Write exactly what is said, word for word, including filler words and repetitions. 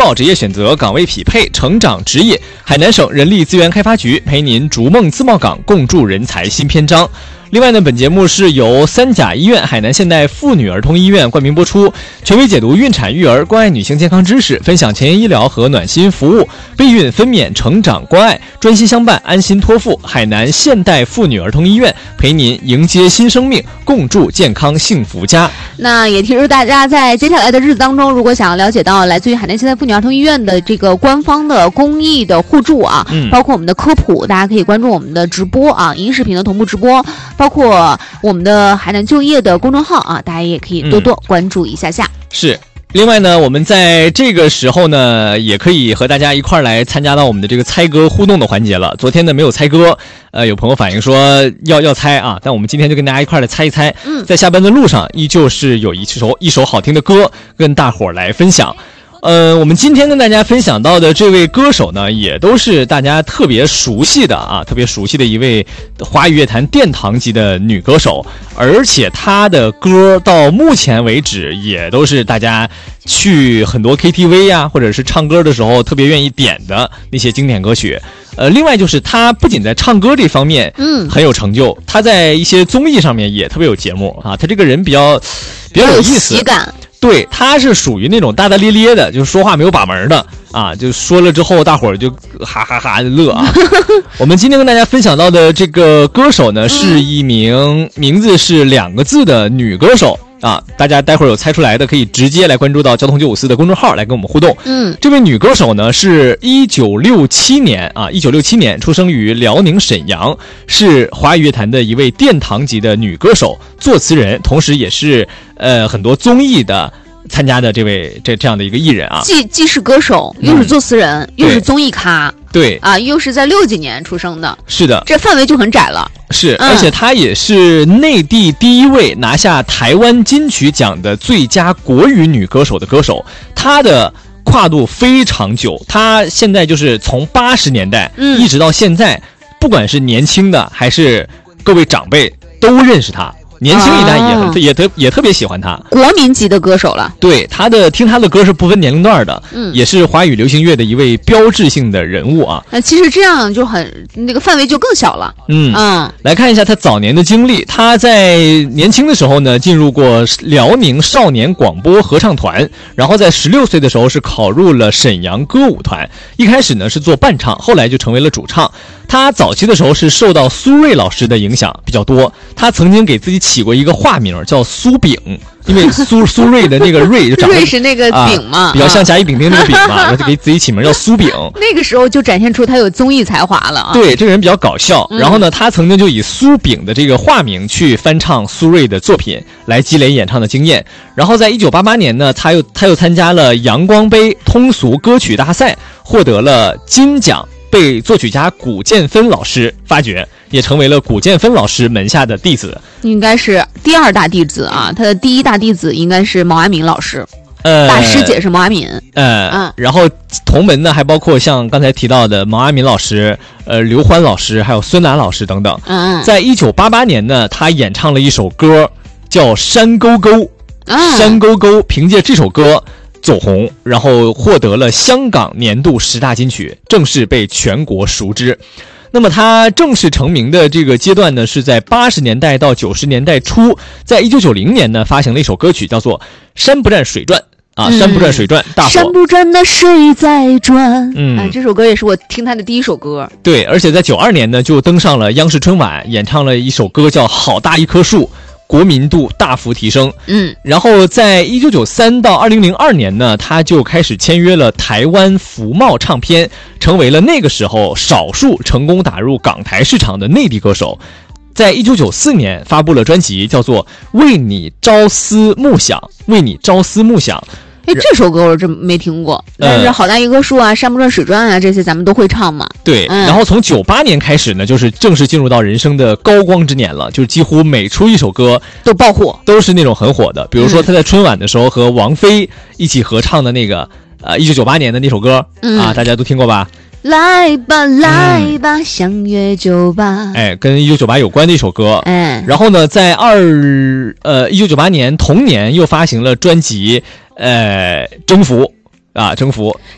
照、职业选择、岗位匹配、成长职业，海南省人力资源开发局陪您逐梦自贸港，共筑人才新篇章。另外呢，本节目是由三甲医院海南现代妇女儿童医院冠名播出，权威解读孕产育儿，关爱女性健康知识，分享前沿医疗和暖心服务，备孕分娩成长关爱，专心相伴，安心托付。海南现代妇女儿童医院陪您迎接新生命，共筑健康幸福家。 那也提示大家，在接下来的日子当中，如果想要了解到来自于海南现代妇女儿童医院的这个官方的公益的互助啊，嗯、包括我们的科普，大家可以关注我们的直播啊，影视频的同步直播，包括我们的海南就业的公众号啊，大家也可以多多关注一下下。 嗯、是。另外呢，我们在这个时候呢，也可以和大家一块儿来参加到我们的这个猜歌互动的环节了。昨天呢没有猜歌，呃，有朋友反映说要要猜啊，但我们今天就跟大家一块儿来猜一猜。嗯，在下班的路上，依旧是有一首一首好听的歌跟大伙儿来分享。呃，我们今天跟大家分享到的这位歌手呢，也都是大家特别熟悉的啊，特别熟悉的一位华语乐坛殿堂级的女歌手，而且她的歌到目前为止也都是大家去很多 K T V 啊，或者是唱歌的时候特别愿意点的那些经典歌曲。呃，另外就是她不仅在唱歌这方面嗯很有成就，她在一些综艺上面也特别有节目啊，她这个人比较比较有意思， 喜感。 对，他是属于那种大大咧咧的，就是说话没有把门的啊，就说了之后大伙儿就哈哈哈的乐啊。我们今天跟大家分享到的这个歌手呢，是一名名字是两个字的女歌手啊，大家待会儿有猜出来的可以直接来关注到交通九五四的公众号来跟我们互动。嗯，这位女歌手呢是一九六七年啊，一九六七年出生于辽宁沈阳，是华语乐坛的一位殿堂级的女歌手、作词人，同时也是呃很多综艺的参加的这位这这样的一个艺人啊， 既既是歌手，又是作词人，嗯、又是综艺咖。 对啊，又是在六几年出生的， 是的， 这范围就很窄了。 是，嗯、而且他也是内地第一位拿下台湾金曲奖的最佳国语女歌手的歌手，她的跨度非常久，她现在就是从八十年代、嗯、一直到现在，不管是年轻的还是各位长辈都认识她。年轻一代也很、啊、也特也特别喜欢他， 国民级的歌手了。 对，他的听他的歌是不分年龄段的，嗯，也是华语流行乐的一位标志性的人物啊。 那其实这样就很那个范围就更小了。 嗯嗯，来看一下他早年的经历。他在年轻的时候呢，进入过辽宁少年广播合唱团，然后在十六岁的时候是考入了沈阳歌舞团。一开始呢是做伴唱，后来就成为了主唱。他早期的时候是受到苏芮老师的影响比较多，他曾经给自己起过一个化名叫苏饼，因为苏苏芮的那个芮就长得芮是那个饼嘛、 啊，比较像甲乙丙丁那个丙嘛，然后就给自己起名叫苏饼。 那个时候就展现出他有综艺才华了啊。 对，这个人比较搞笑。嗯、然后呢，他曾经就以苏饼的这个化名去翻唱苏芮的作品，来积累演唱的经验。然后在一九八八年呢，他又他又参加了阳光杯通俗歌曲大赛，获得了金奖。被作曲家古建芬老师发掘，也成为了古建芬老师门下的弟子， 应该是第二大弟子啊。他的第一大弟子应该是毛阿敏老师，呃，大师姐是毛阿敏， 呃，嗯，然后同门呢还包括像刚才提到的毛阿敏老师、呃刘欢老师，还有孙楠老师等等。嗯，在一九八八年呢，他演唱了一首歌叫《山沟沟》，啊、山沟沟，凭借这首歌走红，然后获得了香港年度十大金曲，正式被全国熟知。那么他正式成名的这个阶段呢，是在八十年代到九十年代初，在一九九零年呢发行了一首歌曲叫做《山不转水转》啊，山不转水转，大火。 山不转的水在转，嗯、啊，这首歌也是我听他的第一首歌。 对，而且在九二年呢就登上了央视春晚，演唱了一首歌叫《好大一棵树》。国民度大幅提升，嗯，然后在一九九三到二零零二年呢，他就开始签约了台湾福茂唱片，成为了那个时候少数成功打入港台市场的内地歌手。在一九九四年发布了专辑，叫做《为你朝思暮想》，为你朝思暮想。 哎，这首歌我真没听过，但是好大一棵树啊，山不转水转啊，这些咱们都会唱嘛。 对，嗯、然后从九八年开始呢，就是正式进入到人生的高光之年了，就是几乎每出一首歌都爆火， 都是那种很火的。比如说他在春晚的时候和王菲一起合唱的那个，呃，一九九八年的那首歌、嗯、啊，大家都听过吧？ 来吧来吧、嗯、相约酒吧， 哎，跟一九九八有关的一首歌。哎，然后呢在二呃一九九八年同年又发行了专辑呃征服啊征服